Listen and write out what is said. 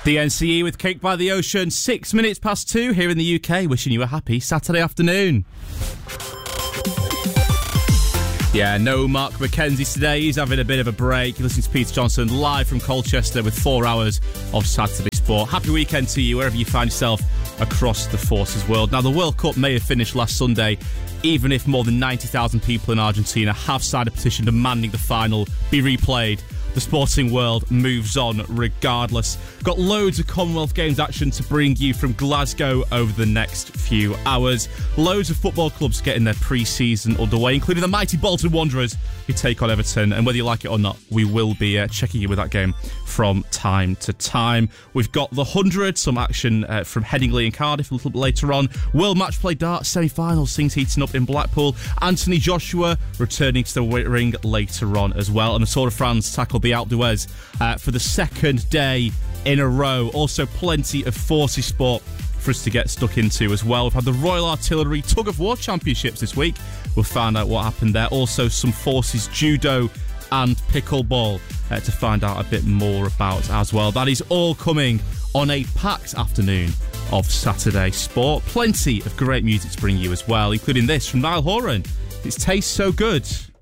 The NCE with Cake by the Ocean, 6 minutes past 2 here in the UK, wishing you a happy Saturday afternoon. Yeah, no Mark McKenzie today. He's having a bit of a break. You're listening to Peter Johnson live from Colchester with 4 hours of Saturday sport. Happy weekend to you wherever you find yourself across the Forces world. Now, the World Cup may have finished last Sunday, even if more than 90,000 people in Argentina have signed a petition demanding the final be replayed. The sporting world moves on regardless. Got loads of Commonwealth Games action to bring you from Glasgow over the next few hours. Loads of football clubs getting their pre-season underway, including the mighty Bolton Wanderers, who take on Everton. And whether you like it or not, we will be checking in with that game from time to time. We've got the 100, some action from Headingley and Cardiff a little bit later on. World Match Play Darts semi-finals, things heating up in Blackpool. Anthony Joshua returning to the ring later on as well. And the Tour de France tackled the Alpe d'Huez for the second day in a row. Also plenty of Forces sport for us to get stuck into as well. We've had the Royal Artillery Tug of War Championships this week. We'll find out what happened there. Also some Forces Judo and Pickleball to find out a bit more about as well. That is all coming on a packed afternoon of Saturday sport. Plenty of great music to bring you as well, including this from Niall Horan. It tastes so good.